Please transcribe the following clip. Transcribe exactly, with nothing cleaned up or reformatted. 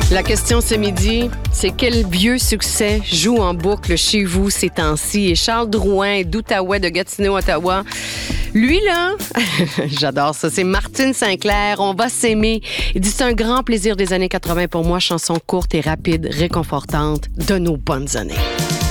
La question ce midi, c'est quel vieux succès joue en boucle chez vous ces temps-ci? Et Charles Drouin d'Outaouais, de Gatineau, Ottawa. Lui, là, j'adore ça, c'est Martine Sinclair, On va s'aimer. Il dit, c'est un grand plaisir des années quatre-vingts pour moi, chanson courte et rapide, réconfortante de nos bonnes années.